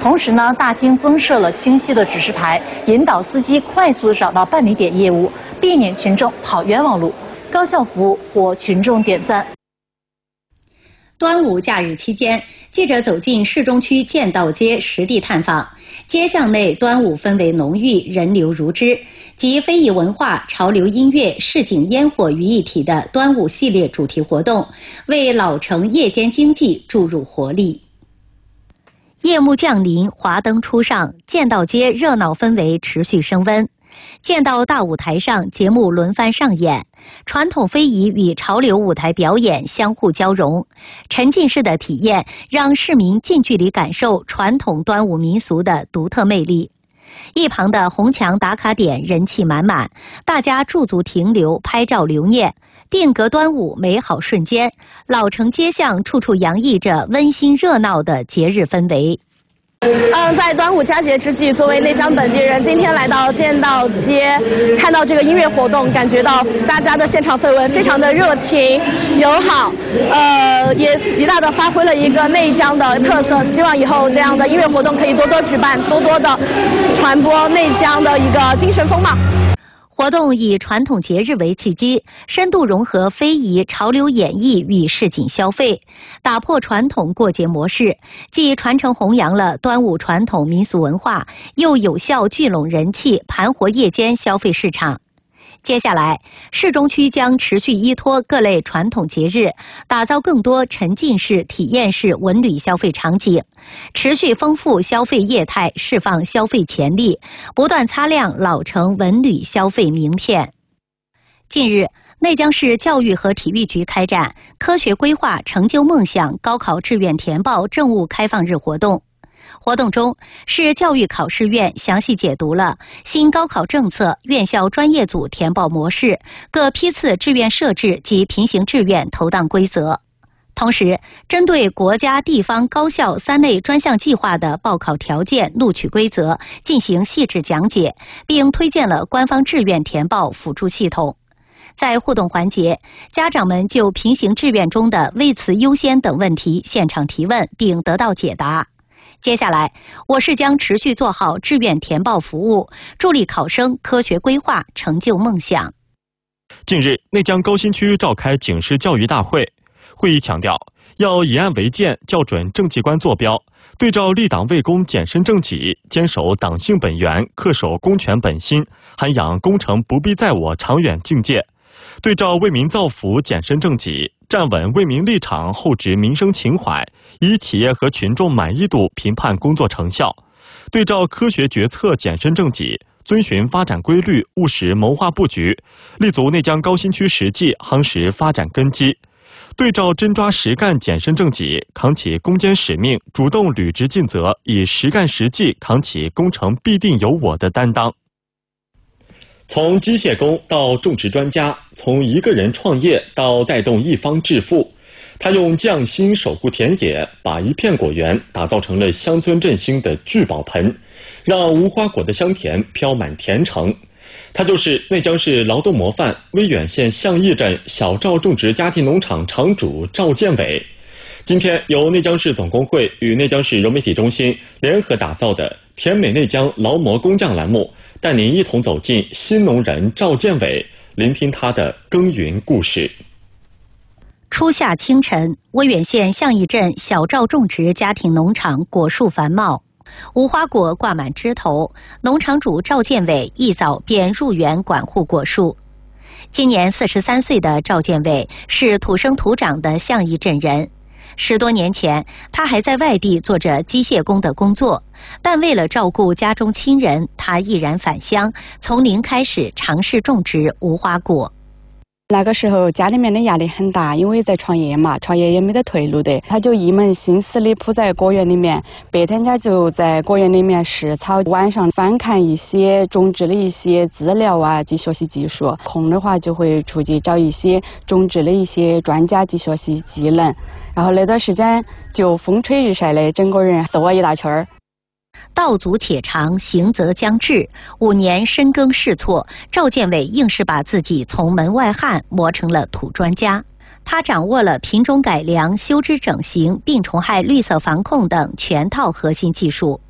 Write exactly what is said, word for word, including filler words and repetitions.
同时呢，大厅增设了清晰的指示牌，引导司机快速的找到办理点业务，避免群众跑冤枉路。高效服务获群众点赞。 端午假日期间，记者走进市中区建道街实地探访，街巷内端午氛围浓郁，人流如织，集非遗文化、潮流音乐、市井烟火于一体的端午系列主题活动，为老城夜间经济注入活力。夜幕降临，华灯初上，建道街热闹氛围持续升温。建道大舞台上，节目轮番上演，传统非遗与潮流舞台表演相互交融，沉浸式的体验让市民近距离感受传统端午民俗的独特魅力。一旁的红墙打卡点人气满满，大家驻足停留，拍照留念，定格端午美好瞬间。老城街巷处处洋溢着温馨热闹的节日氛围。 嗯，在端午佳节之际，作为内江本地人，今天来到建道街，看到这个音乐活动，感觉到大家的现场氛围非常的热情友好，呃，也极大的发挥了一个内江的特色。希望以后这样的音乐活动可以多多举办，多多的传播内江的一个精神风貌。 活动以传统节日为契机，深度融合非遗、潮流演绎与市井消费，打破传统过节模式，既传承弘扬了端午传统民俗文化，又有效聚拢人气，盘活夜间消费市场。接下来，市中区将持续依托各类传统节日，打造更多沉浸式、体验式文旅消费场景，持续丰富消费业态，释放消费潜力，不断擦亮老城文旅消费名片。近日，内江市教育和体育局开展科学规划成就梦想高考志愿填报政务开放日活动。活动中，市教育考试院详细解读了新高考政策、院校专业组填报模式、各批次志愿设置及平行志愿投档规则。同时，针对国家、地方、高校三类专项计划的报考条件、录取规则进行细致讲解，并推荐了官方志愿填报辅助系统。在互动环节，家长们就平行志愿中的位次优先等问题现场提问，并得到解答。接下来，我市将持续做好志愿填报服务，助力考生科学规划，成就梦想。 近日，内江高新区召开警示教育大会，会议强调要以案为鉴，校准政绩观坐标，对照立党为公检身正己，坚守党性本源，恪守公权本心，涵养功成不必在我长远境界，对照为民造福检身正己，站稳为民立场，厚植民生情怀，以企业和群众满意度评判工作成效，对照科学决策检身正己，遵循发展规律，务实谋划布局，立足内江高新区实际，夯实发展根基，对照真抓实干检身正己，扛起攻坚使命，主动履职尽责，以实干实际扛起工程必定有我的担当。从机械工到种植专家，从一个人创业到带动一方致富，他用匠心守护田野，把一片果园打造成了乡村振兴的聚宝盆，让无花果的香甜飘满田城。他就是内江市劳动模范威远县向义镇小赵种植家庭农场场主赵建伟。今天由内江市总工会与内江市融媒体中心联合打造的甜美内江劳模工匠栏目，带您一同走进新农人赵建伟，聆听他的耕耘故事。 初夏清晨，威远县向义镇小赵种植家庭农场果树繁茂，无花果挂满枝头，农场主赵建伟一早便入园管护果树。今年四十三岁的赵建伟是土生土长的向义镇人。十多年前，他还在外地做着机械工的工作，但为了照顾家中亲人，他毅然返乡，从零开始尝试种植无花果。 那个时候家里面的压力很大，因为在创业嘛，创业也没得退路的，他就一门心思的扑在果园里面，白天家就在果园里面试草，晚上翻看一些种植的一些资料啊及学习技术，空的话就会出去找一些种植的一些专家及学习技能，然后那段时间就风吹日晒的，整个人瘦了一大圈儿。 道阻且长，行则将至。五年深耕试错，赵建伟硬是把自己从门外汉磨成了土专家。他掌握了品种改良、修枝整形、病虫害绿色防控等全套核心技术。